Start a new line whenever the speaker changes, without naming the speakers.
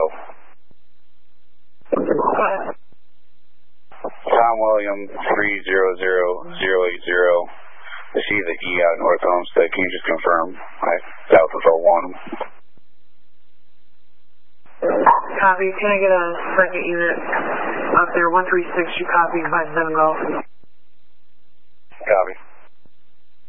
Tom William 300080. I see the E out North Homestead. Can you just confirm? South of 01.
Copy. Can I get a second unit up there? 136, you copy 57 Golf.